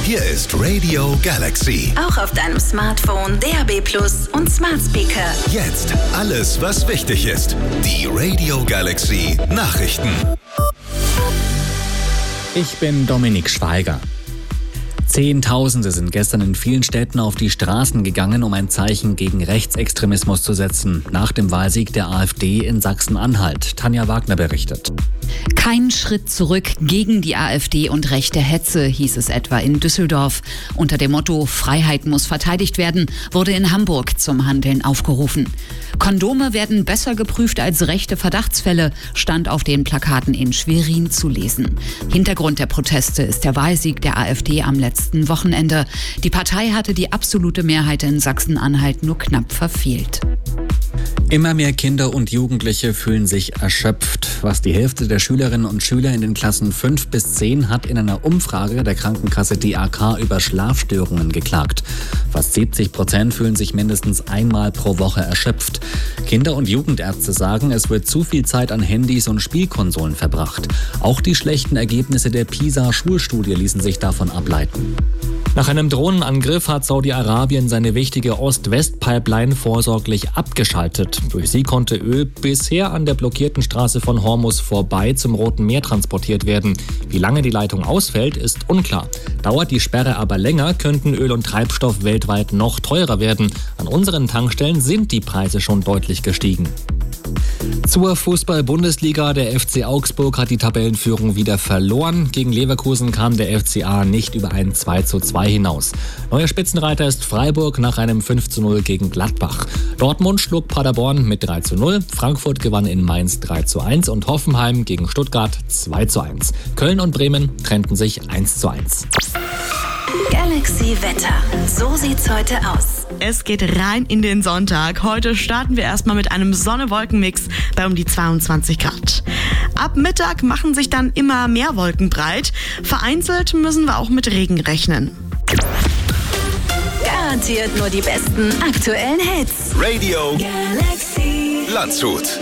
Hier ist Radio Galaxy. Auch auf deinem Smartphone, DAB+ und Smart Speaker. Jetzt alles, was wichtig ist. Die Radio Galaxy Nachrichten. Ich bin Dominik Schweiger. Zehntausende sind gestern in vielen Städten auf die Straßen gegangen, um ein Zeichen gegen Rechtsextremismus zu setzen. Nach dem Wahlsieg der AfD in Sachsen-Anhalt. Tanja Wagner berichtet. Kein Schritt zurück gegen die AfD und rechte Hetze, hieß es etwa in Düsseldorf. Unter dem Motto Freiheit muss verteidigt werden, wurde in Hamburg zum Handeln aufgerufen. Kondome werden besser geprüft als rechte Verdachtsfälle, stand auf den Plakaten in Schwerin zu lesen. Hintergrund der Proteste ist der Wahlsieg der AfD am letzten Wochenende. Die Partei hatte die absolute Mehrheit in Sachsen-Anhalt nur knapp verfehlt. Immer mehr Kinder und Jugendliche fühlen sich erschöpft. Fast die Hälfte der Schülerinnen und Schüler in den Klassen 5 bis 10 hat in einer Umfrage der Krankenkasse DAK über Schlafstörungen geklagt. Fast 70% fühlen sich mindestens einmal pro Woche erschöpft. Kinder- und Jugendärzte sagen, es wird zu viel Zeit an Handys und Spielkonsolen verbracht. Auch die schlechten Ergebnisse der PISA-Schulstudie ließen sich davon ableiten. Nach einem Drohnenangriff hat Saudi-Arabien seine wichtige Ost-West-Pipeline vorsorglich abgeschaltet. Durch sie konnte Öl bisher an der blockierten Straße von Hormuz vorbei zum Roten Meer transportiert werden. Wie lange die Leitung ausfällt, ist unklar. Dauert die Sperre aber länger, könnten Öl und Treibstoff weltweit noch teurer werden. An unseren Tankstellen sind die Preise schon deutlich gestiegen. Zur Fußball-Bundesliga. Der FC Augsburg hat die Tabellenführung wieder verloren. Gegen Leverkusen kam der FCA nicht über ein 2:2 hinaus. Neuer Spitzenreiter ist Freiburg nach einem 5:0 gegen Gladbach. Dortmund schlug Paderborn mit 3:0. Frankfurt gewann in Mainz 3:1 und Hoffenheim gegen Stuttgart 2:1. Köln und Bremen trennten sich 1:1. Galaxy Wetter. So sieht's heute aus. Es geht rein in den Sonntag. Heute starten wir erstmal mit einem Sonne-Wolken-Mix bei um die 22 Grad. Ab Mittag machen sich dann immer mehr Wolken breit. Vereinzelt müssen wir auch mit Regen rechnen. Garantiert nur die besten aktuellen Hits. Radio Galaxy. Landshut.